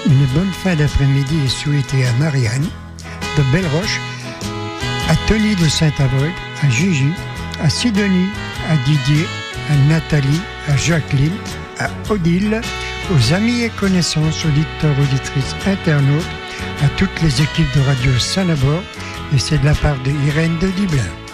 Une bonne fin d'après-midi est souhaitée à Marianne de Belleroche, à Tony de Saint-Avold, à Gigi, à Sidonie, à Didier, à Nathalie, à Jacqueline, à Odile, aux amis et connaissances, auditeurs, auditrices, internautes, à toutes les équipes de Radio Saint-Labor, et c'est de la part de Irène de Diblin.